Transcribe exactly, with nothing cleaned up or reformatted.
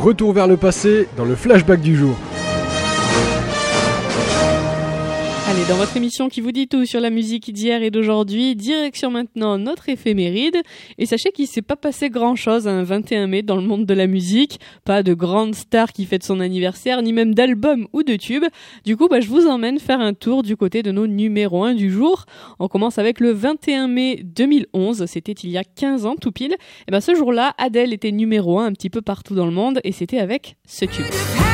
Retour vers le passé dans le flashback du jour. Allez, dans votre émission qui vous dit tout sur la musique d'hier et d'aujourd'hui, direction maintenant notre éphéméride. Et sachez qu'il ne s'est pas passé grand-chose un vingt et un mai dans le monde de la musique. Pas de grande star qui fête son anniversaire, ni même d'album ou de tube. Du coup, bah, je vous emmène faire un tour du côté de nos numéros un du jour. On commence avec le vingt et un mai deux mille onze, c'était il y a quinze ans tout pile. Et ben ce jour-là, Adele était numéro un un petit peu partout dans le monde et c'était avec ce tube.